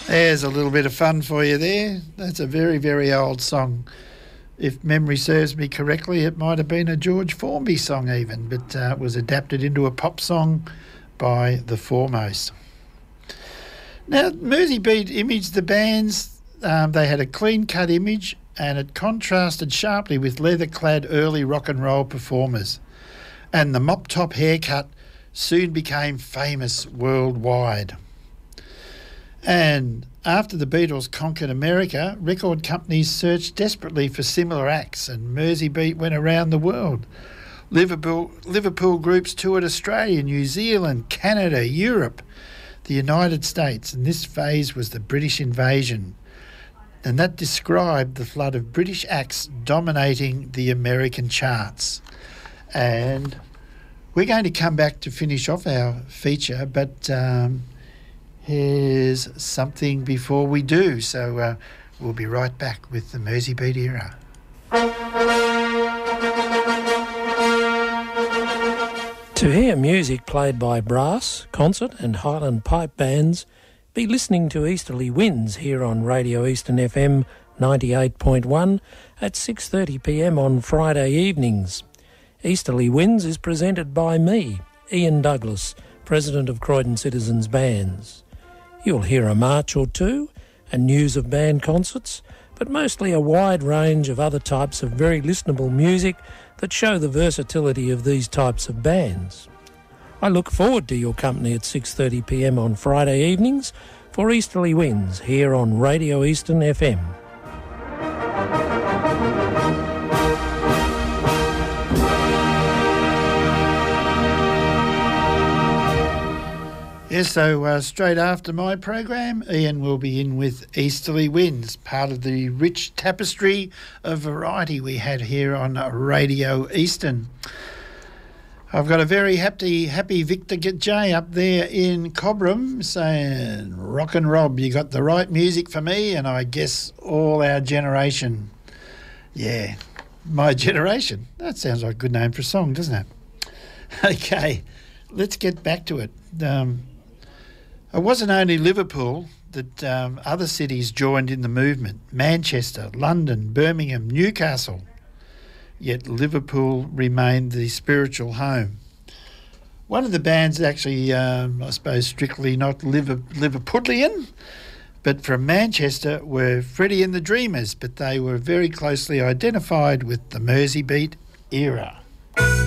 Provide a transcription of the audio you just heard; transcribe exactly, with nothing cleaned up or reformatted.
There's a little bit of fun for you there. That's a very, very old song. If memory serves me correctly, it might have been a George Formby song even, but uh, it was adapted into a pop song by The Foremost. Now, Merseybeat imaged the bands. Um, they had a clean-cut image, and it contrasted sharply with leather-clad early rock and roll performers. And the mop-top haircut soon became famous worldwide. And after the Beatles conquered America, record companies searched desperately for similar acts, and Merseybeat went around the world. Liverpool, Liverpool groups toured Australia, New Zealand, Canada, Europe, the United States, and this phase was the British invasion. And that described the flood of British acts dominating the American charts. And we're going to come back to finish off our feature, but um, here's something before we do. So uh, we'll be right back with the Merseybeat era. To hear music played by brass, concert and Highland pipe bands, be listening to Easterly Winds here on Radio Eastern F M ninety-eight point one at six thirty p m on Friday evenings. Easterly Winds is presented by me, Ian Douglas, President of Croydon Citizens Bands. You'll hear a march or two and news of band concerts, but mostly a wide range of other types of very listenable music that show the versatility of these types of bands. I look forward to your company at six thirty p m on Friday evenings for Easterly Winds here on Radio Eastern F M. Yes, so uh, straight after my program, Ian will be in with Easterly Winds, part of the rich tapestry of variety we had here on Radio Eastern. I've got a very happy, happy Victor J up there in Cobram saying, "Rock and Rob, you got the right music for me and I guess all our generation." Yeah, my generation. That sounds like a good name for a song, doesn't it? Okay, let's get back to it. Um, it wasn't only Liverpool that um, other cities joined in the movement. Manchester, London, Birmingham, Newcastle. Yet Liverpool remained the spiritual home. One of the bands actually, um, I suppose, strictly not Liver- Liverpudlian, but from Manchester were Freddie and the Dreamers, but they were very closely identified with the Merseybeat era.